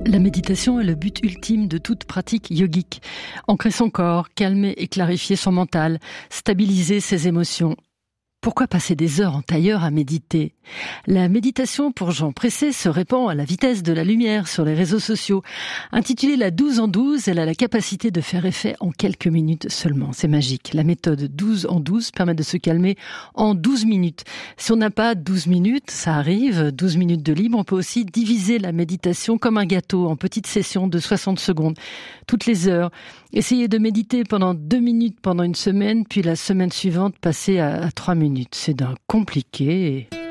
La méditation est le but ultime de toute pratique yogique. Ancrer son corps, calmer et clarifier son mental, stabiliser ses émotions. Pourquoi passer des heures en tailleur à méditer ? La méditation pour Jean Pressé se répand à la vitesse de la lumière sur les réseaux sociaux. Intitulée la 12 en 12, elle a la capacité de faire effet en quelques minutes seulement. C'est magique. La méthode 12 en 12 permet de se calmer en 12 minutes. Si on n'a pas 12 minutes, ça arrive, 12 minutes de libre, on peut aussi diviser la méditation comme un gâteau en petites sessions de 60 secondes, toutes les heures. Essayez de méditer pendant 2 minutes pendant une semaine, puis la semaine suivante, passez à 3 minutes. C'est d'un compliqué.